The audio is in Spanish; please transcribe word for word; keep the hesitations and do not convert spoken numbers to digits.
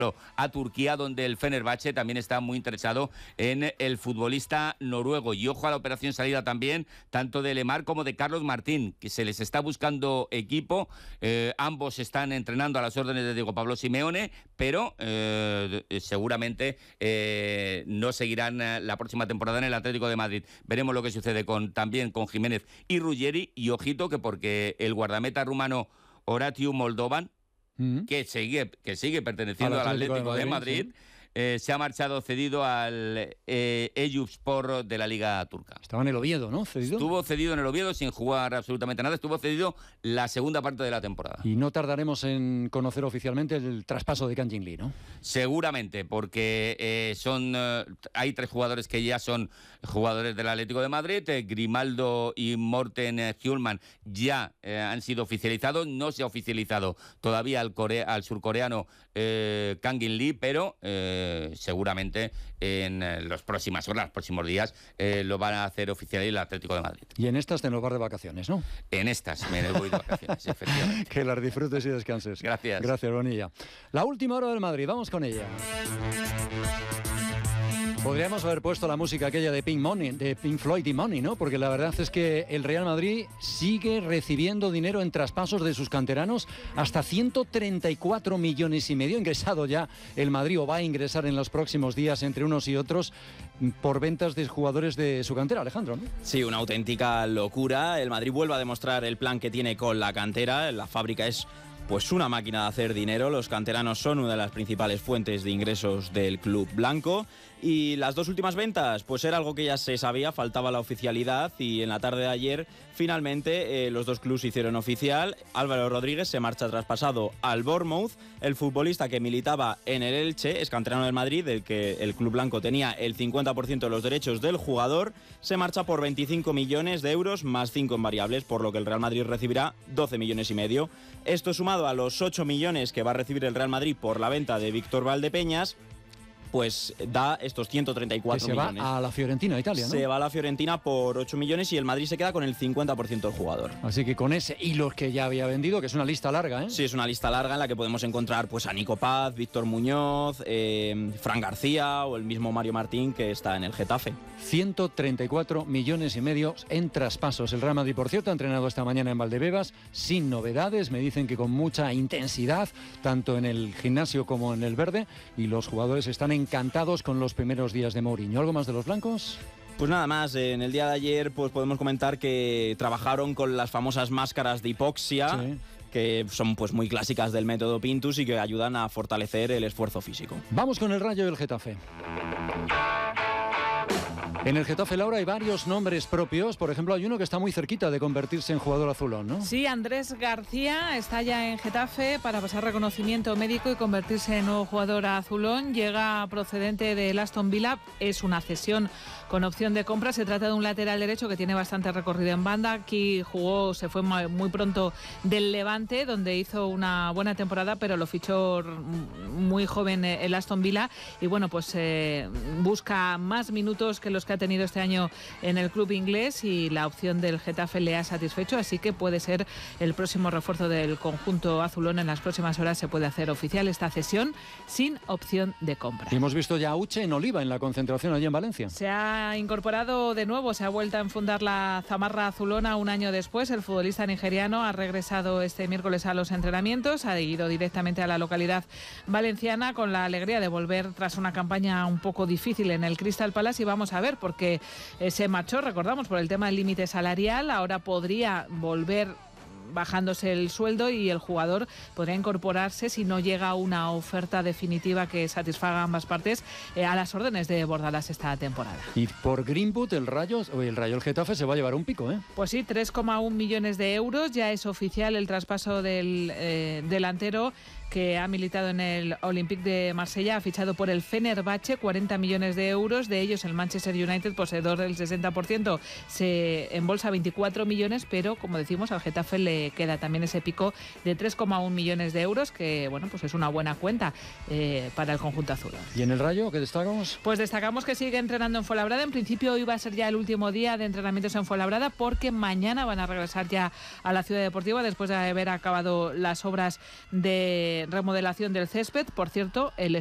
a Turquía, donde el Fenerbahce también está muy interesado en el futbolista noruego. Y ojo a la operación salida también, tanto de Lemar como de Carlos Martín, que se les está buscando equipo. Eh, ambos están entrenando a las órdenes de Diego Pablo Simeone, pero eh, seguramente eh, no seguirán la próxima temporada en el Atlético de Madrid. Veremos lo que sucede con también con Jiménez y Ruggeri. Y ojito que porque el guardameta rumano Horatiu Moldovan, Mm-hmm. que sigue que sigue perteneciendo al Atlético, al Atlético de Madrid, de Madrid sí. eh, se ha marchado cedido al eh, Eyüpspor de la Liga Turca. Estaba en el Oviedo, ¿no? ¿Cedido? Estuvo cedido en el Oviedo sin jugar absolutamente nada. Estuvo cedido la segunda parte de la temporada. Y no tardaremos en conocer oficialmente el traspaso de Kang Jin-lee, ¿no? Seguramente, porque eh, son eh, hay tres jugadores que ya son jugadores del Atlético de Madrid. eh, Grimaldo y Morten eh, Hjulman ya eh, han sido oficializados. No se ha oficializado todavía al, core al surcoreano eh, Kang Jin-lee, pero eh, seguramente en eh, las próximas horas, los próximos días, eh, lo van a hacer oficial el Atlético de Madrid. Y en estas te nos vas de vacaciones, ¿no? En estas me voy de vacaciones, efectivamente. Que las disfrutes y descanses. Gracias. Gracias, Bonilla. La última hora del Madrid, vamos con ella. Podríamos haber puesto la música aquella de Pink Money, de Pink Floyd y Money, ¿no? Porque la verdad es que el Real Madrid sigue recibiendo dinero en traspasos de sus canteranos, hasta ciento treinta y cuatro millones y medio ingresado ya el Madrid, o va a ingresar en los próximos días entre unos y otros por ventas de jugadores de su cantera, Alejandro, ¿no? Sí, una auténtica locura. El Madrid vuelve a demostrar el plan que tiene con la cantera. La fábrica es pues una máquina de hacer dinero. Los canteranos son una de las principales fuentes de ingresos del club blanco. Y las dos últimas ventas, pues era algo que ya se sabía, faltaba la oficialidad, y en la tarde de ayer finalmente eh, los dos clubes hicieron oficial. Álvaro Rodríguez se marcha traspasado al Bournemouth. El futbolista que militaba en el Elche, es canterano del Madrid, del que el club blanco tenía el cincuenta por ciento de los derechos del jugador, se marcha por veinticinco millones de euros más cinco en variables, por lo que el Real Madrid recibirá doce millones y medio. Esto sumado a los ocho millones que va a recibir el Real Madrid por la venta de Víctor Valdepeñas, pues da estos ciento treinta y cuatro que se millones. Va a la Fiorentina, Italia, ¿no? Se va a la Fiorentina por ocho millones y el Madrid se queda con el cincuenta por ciento del jugador. Así que con ese y los que ya había vendido, que es una lista larga, ¿eh? Sí, es una lista larga en la que podemos encontrar pues a Nico Paz, Víctor Muñoz, eh, Fran García o el mismo Mario Martín, que está en el Getafe. ciento treinta y cuatro millones y medio en traspasos. El Real Madrid, por cierto, ha entrenado esta mañana en Valdebebas sin novedades. Me dicen que con mucha intensidad, tanto en el gimnasio como en el verde, y los jugadores están encantados con los primeros días de Mourinho. ¿Algo más de los blancos? Pues nada más, en el día de ayer pues podemos comentar que trabajaron con las famosas máscaras de hipoxia, sí, que son pues muy clásicas del método Pintus y que ayudan a fortalecer el esfuerzo físico. Vamos con el Rayo y el Getafe. En el Getafe, Laura, hay varios nombres propios. Por ejemplo, hay uno que está muy cerquita de convertirse en jugador azulón, ¿no? Sí, Andrés García está ya en Getafe para pasar reconocimiento médico y convertirse en nuevo jugador azulón. Llega procedente del Aston Villa, es una cesión con opción de compra. Se trata de un lateral derecho que tiene bastante recorrido en banda. Aquí jugó, se fue muy pronto del Levante, donde hizo una buena temporada, pero lo fichó muy joven el Aston Villa. Y bueno, pues eh, busca más minutos que los que ha tenido este año en el club inglés, y la opción del Getafe le ha satisfecho, así que puede ser el próximo refuerzo del conjunto azulón. En las próximas horas se puede hacer oficial esta cesión sin opción de compra. Y hemos visto ya a Uche en Oliva en la concentración allí en Valencia. Se ha incorporado de nuevo, se ha vuelto a enfundar la zamarra azulona un año después. El futbolista nigeriano ha regresado este miércoles a los entrenamientos, ha ido directamente a la localidad valenciana con la alegría de volver tras una campaña un poco difícil en el Crystal Palace, y vamos a ver, porque eh, se marchó, recordamos, por el tema del límite salarial. Ahora podría volver bajándose el sueldo y el jugador podría incorporarse, si no llega una oferta definitiva que satisfaga a ambas partes, eh, a las órdenes de Bordalás esta temporada. Y por Greenwood el Rayo, o el Rayo el Getafe se va a llevar un pico, ¿eh? Pues sí, tres coma uno millones de euros. Ya es oficial el traspaso del eh, delantero, que ha militado en el Olympique de Marsella, ha fichado por el Fenerbahce, cuarenta millones de euros. De ellos el Manchester United, poseedor del sesenta por ciento, se embolsa veinticuatro millones, pero como decimos, al Getafe le queda también ese pico de tres coma uno millones de euros, que bueno, pues es una buena cuenta eh, para el conjunto azul. ¿Y en el Rayo qué destacamos? Pues destacamos que sigue entrenando en Fuenlabrada. En principio hoy va a ser ya el último día de entrenamientos en Fuenlabrada, porque mañana van a regresar ya a la Ciudad Deportiva después de haber acabado las obras de de remodelación del césped. Por cierto, el